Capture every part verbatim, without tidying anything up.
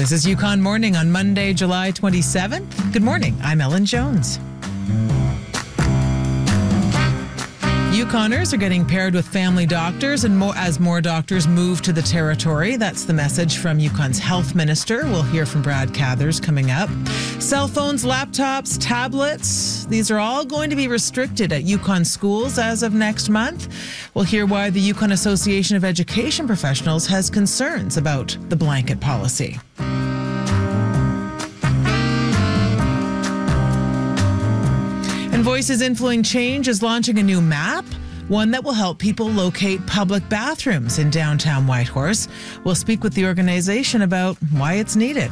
This is Yukon Morning on Monday, July twenty-seventh. Good morning. I'm Ellen Jones. Yukoners are getting paired with family doctors and more as more doctors move to the territory. That's the message from Yukon's health minister. We'll hear from Brad Cathers coming up. Cell phones, laptops, tablets, these are all going to be restricted at Yukon schools as of next month. We'll hear why the Yukon Association of Education Professionals has concerns about the blanket policy. And Voices Influencing Change is launching a new map, one that will help people locate public bathrooms in downtown Whitehorse. We'll speak with the organization about why it's needed.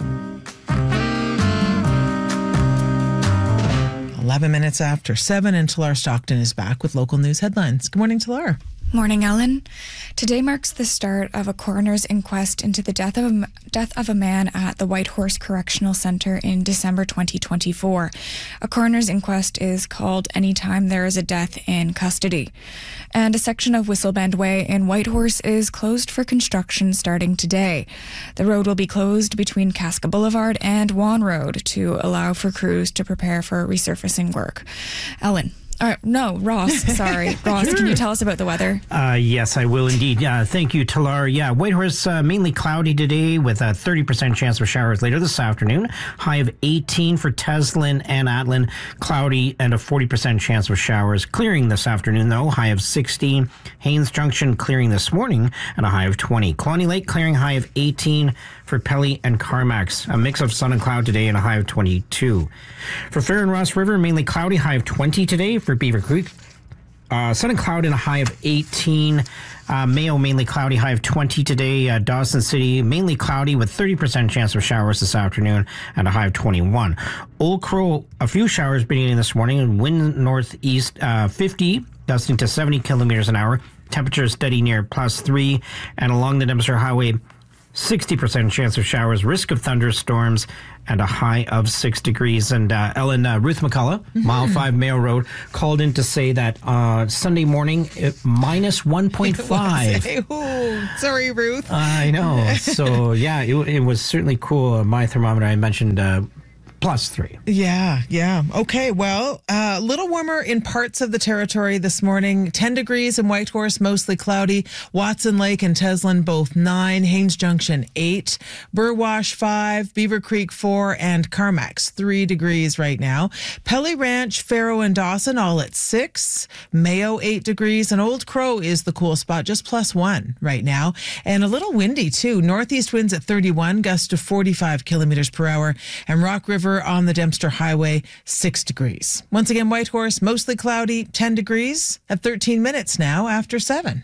eleven minutes after seven, and Talar Stockton is back with local news headlines. Good morning, Talar. Morning, Ellen. Today marks the start of a coroner's inquest into the death of a, death of a man at the Whitehorse Correctional Centre in December twenty twenty-four. A coroner's inquest is called anytime there is a death in custody. And a section of Whistlebend Way in Whitehorse is closed for construction starting today. The road will be closed between Casca Boulevard and Wan Road to allow for crews to prepare for resurfacing work. Ellen. Uh, no, Ross, sorry. Ross, sure. Can you tell us about the weather? Uh, yes, I will indeed. Uh, thank you, Talar. Yeah, Whitehorse, uh, mainly cloudy today with a thirty percent chance for showers later this afternoon. High of eighteen for Teslin and Atlin. Cloudy and a forty percent chance for showers. Clearing this afternoon, though. High of sixteen. Haines Junction clearing this morning and a high of twenty. Colony Lake clearing, high of eighteen for Pelly and Carmax. A mix of sun and cloud today and a high of twenty-two. For Fair and Ross River, mainly cloudy, high of twenty today. For Beaver Creek, uh, sun and cloud and a high of eighteen. Uh, Mayo, mainly cloudy, high of twenty today. Uh, Dawson City, mainly cloudy with thirty percent chance of showers this afternoon and a high of twenty-one. Old Crow, a few showers beginning this morning, and wind northeast uh, fifty, gusting to seventy kilometers an hour. Temperature steady near plus three, and along the Dempster Highway, sixty percent chance of showers, risk of thunderstorms, and a high of six degrees. And uh, Ellen, uh, Ruth McCullough, mm-hmm. Mile five Mayo Road, called in to say that uh, Sunday morning, it, minus one point five. Ooh, sorry, Ruth. I know. So, yeah, it, it was certainly cool. Uh, my thermometer, I mentioned, uh, plus three. Yeah, yeah. Okay, well, a uh, little warmer in parts of the territory this morning. ten degrees in Whitehorse, mostly cloudy. Watson Lake and Teslin, both nine. Haines Junction, eight. Burwash, five. Beaver Creek, four. And Carmax, three degrees right now. Pelly Ranch, Faro, and Dawson, all at six. Mayo, eight degrees. And Old Crow is the cool spot, just plus one right now. And a little windy, too. Northeast winds at thirty-one, gusts to forty-five kilometers per hour. And Rock River on the Dempster Highway, six degrees. Once again, Whitehorse, mostly cloudy, ten degrees at thirteen minutes now after seven.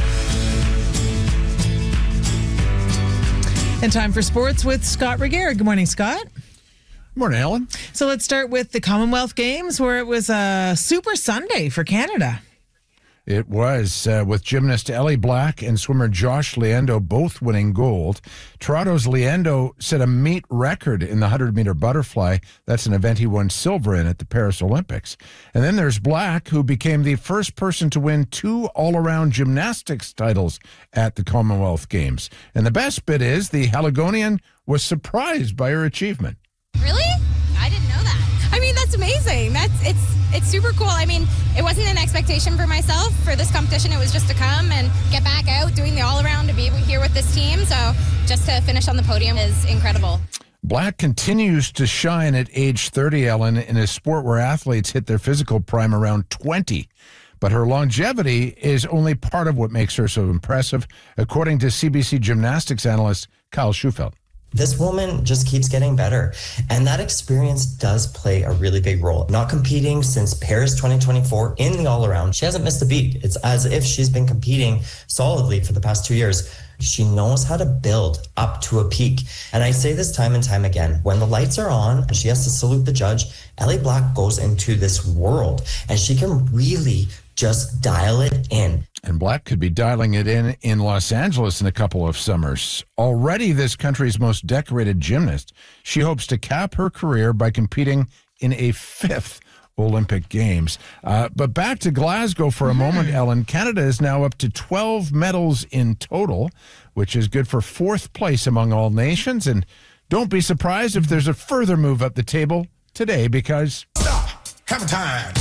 And time for sports with Scott Regehr. Good morning, Scott. Good morning, Ellen. So let's start with the Commonwealth Games, where it was a Super Sunday for Canada. It was, uh, with gymnast Ellie Black and swimmer Josh Leando both winning gold. Toronto's Leando set a meet record in the hundred-meter butterfly. That's an event he won silver in at the Paris Olympics. And then there's Black, who became the first person to win two all-around gymnastics titles at the Commonwealth Games. And the best bit is the Haligonian was surprised by her achievement. Really? I didn't know that. I mean, that's amazing. That's it's it's super cool. I mean, it wasn't an expectation for myself for this competition. It was just to come and get back out doing the all-around, to be here with this team. So just to finish on the podium is incredible. Black continues to shine at age thirty, Ellen, in a sport where athletes hit their physical prime around twenty. But her longevity is only part of what makes her so impressive, according to C B C gymnastics analyst Kyle Schufelt. This woman just keeps getting better. And that experience does play a really big role. Not competing since Paris twenty twenty-four in the all-around. She hasn't missed a beat. It's as if she's been competing solidly for the past two years. She knows how to build up to a peak. And I say this time and time again, when the lights are on and she has to salute the judge, Ellie Black goes into this world and she can really just dial it in. And Black could be dialing it in in Los Angeles in a couple of summers. Already this country's most decorated gymnast, she hopes to cap her career by competing in a fifth Olympic Games. Uh, but back to Glasgow for a moment, Ellen. Canada is now up to twelve medals in total, which is good for fourth place among all nations. And don't be surprised if there's a further move up the table today, because... Stop! Have a time!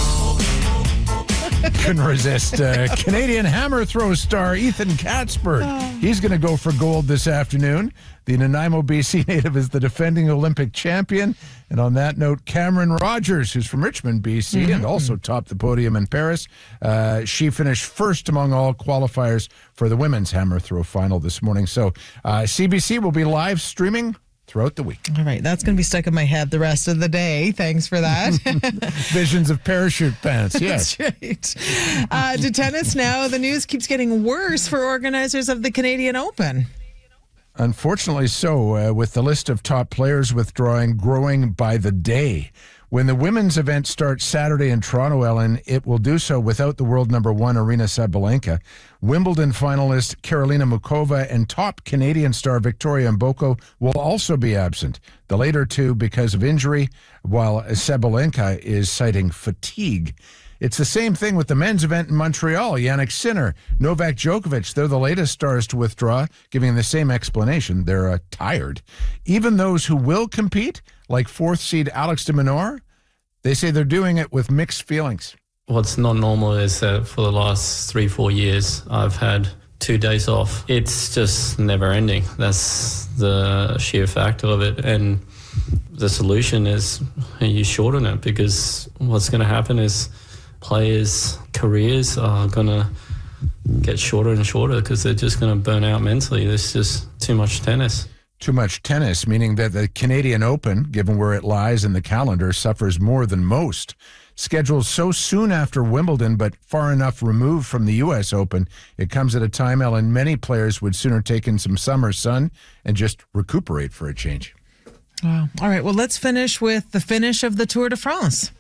Couldn't resist. Uh, Canadian hammer throw star Ethan Katzberg. He's going to go for gold this afternoon. The Nanaimo, B C native is the defending Olympic champion. And on that note, Cameron Rogers, who's from Richmond, B C, mm-hmm. and also topped the podium in Paris. Uh, she finished first among all qualifiers for the women's hammer throw final this morning. So uh, C B C will be live streaming throughout the week. All right, that's going to be stuck in my head the rest of the day. Thanks for that. Visions of parachute pants, yes. That's right. Uh, to tennis now, the news keeps getting worse for organizers of the Canadian Open. Unfortunately so, uh, with the list of top players withdrawing growing by the day. When the women's event starts Saturday in Toronto, Ellen, it will do so without the world number one, Aryna Sabalenka. Wimbledon finalist Karolina Mukova and top Canadian star Victoria Mboko will also be absent. The later two because of injury, while Sabalenka is citing fatigue. It's the same thing with the men's event in Montreal. Jannik Sinner, Novak Djokovic, they're the latest stars to withdraw, giving the same explanation. They're uh, tired. Even those who will compete, like fourth seed Alex de Minaur, they say they're doing it with mixed feelings. What's not normal is that for the last three, four years, I've had two days off. It's just never ending. That's the sheer fact of it. And the solution is you shorten it, because what's going to happen is players' careers are going to get shorter and shorter because they're just going to burn out mentally. There's just too much tennis. Too much tennis, meaning that the Canadian Open, given where it lies in the calendar, suffers more than most. Scheduled so soon after Wimbledon, but far enough removed from the U S Open, it comes at a time, Ellen, many players would sooner take in some summer sun and just recuperate for a change. Wow. All right, well, let's finish with the finish of the Tour de France.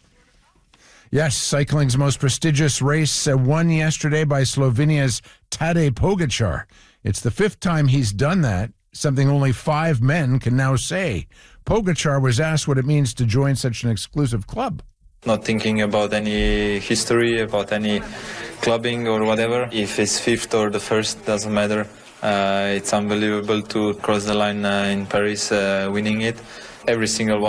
Yes, cycling's most prestigious race uh, won yesterday by Slovenia's Tadej Pogačar. It's the fifth time he's done that, something only five men can now say. Pogačar was asked what it means to join such an exclusive club. Not thinking about any history, about any clubbing or whatever. If it's fifth or the first, doesn't matter. Uh, it's unbelievable to cross the line uh, in Paris, uh, winning it. Every single one